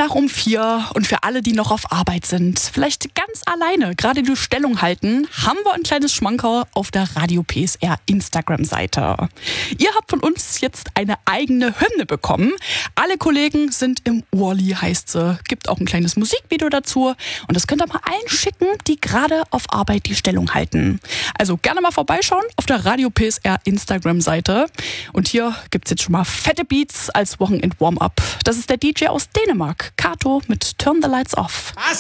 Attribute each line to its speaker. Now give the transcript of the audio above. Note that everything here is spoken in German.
Speaker 1: nach um 4 und für alle, die noch auf Arbeit sind, vielleicht ganz alleine gerade die Stellung halten, haben wir ein kleines Schmankerl auf der Radio PSR Instagram-Seite. Ihr habt von uns jetzt eine eigene Hymne bekommen. Alle Kollegen sind im Urli, heißt sie. Gibt auch ein kleines Musikvideo dazu und das könnt ihr mal allen schicken, die gerade auf Arbeit die Stellung halten. Also gerne mal vorbeischauen auf der Radio PSR Instagram-Seite. Und hier gibt's jetzt schon mal fette Beats als Wochenend-Warm-Up. Das ist der DJ aus Dänemark, Kato mit Turn the Lights Off.
Speaker 2: Was?